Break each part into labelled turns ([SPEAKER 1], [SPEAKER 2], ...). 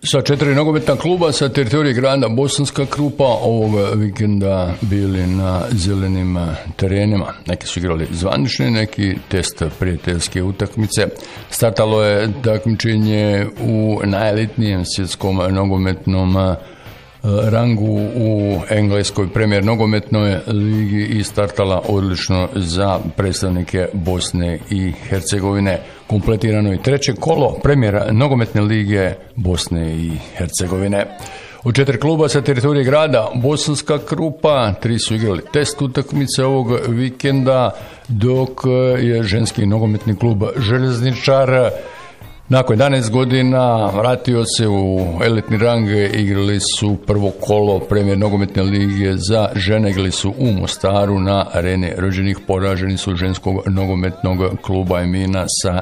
[SPEAKER 1] Sa 4 nogometna kluba sa teritorije grada Bosanska Krupa ovoga vikenda bili na zelenim terenima. Neki su igrali zvanične, neki test prijateljske utakmice. Startalo je takmičenje u najelitnijem svjetskom nogometnom rangu u engleskoj premijer nogometnoj ligi i startala odlično za predstavnike Bosne i Hercegovine. Kompletirano je treće kolo premijer nogometne lige Bosne i Hercegovine. Od 4 kluba sa teritorije grada Bosanska Krupa 3 su igrali test utakmice ovog vikenda, dok je ženski nogometni klub Željezničar nakon 11 godina vratio se u elitni rang. Igrali su prvo kolo premijer nogometne lige za žene, igrali su u Mostaru na areni rođenih. Poraženi su ženskog nogometnog kluba Emina sa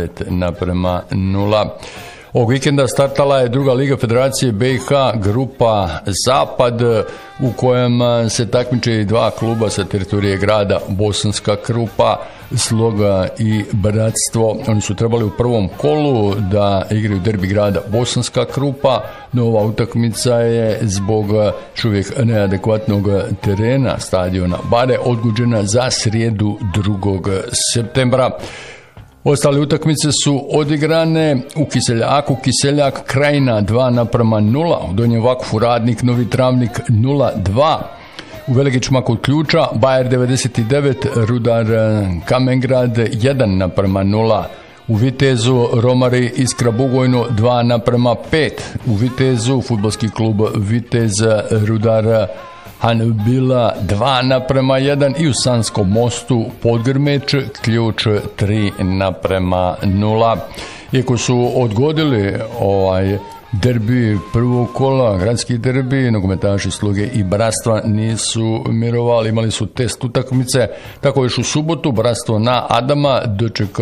[SPEAKER 1] 9:0. Ovog vikenda startala je druga liga Federacije BiH, grupa Zapad, u kojem se takmiče i 2 kluba sa teritorije grada Bosanska Krupa, Sloga i Bratstvo. Oni su trebali u prvom kolu da igraju derbi grada Bosanska Krupa, no ova utakmica je zbog uvijek neadekvatnog terena stadiona Bare odgođena za srijedu 2. septembra. Ostale utakmice su odigrane u Kiseljaku. Kiseljak Krajina 2:0, u Donjem Vakfu Radnik Novi Travnik 0:2. U Velikićima kod Ključa Bajer 99 Rudar Kamengrad 1:0. U Vitezu Romari Iskra Bugojno 2:5. U Vitezu fudbalski klub Vitez Rudar Hanbila 2:1 i u Sanskom Mostu Podgrmeć Ključ 3:0. Iako su odgodili derbi prvog kola, gradski derbi, nogometaši Sloge i Bratstva nisu mirovali, imali su test utakmice, tako još u subotu Bratstvo na Adama dočekalo